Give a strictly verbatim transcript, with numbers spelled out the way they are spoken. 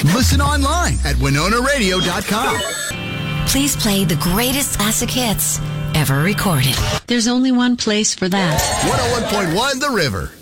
Listen online at winona radio dot com. Please play the greatest classic hits ever recorded. There's only one place for that. one oh one point one The River.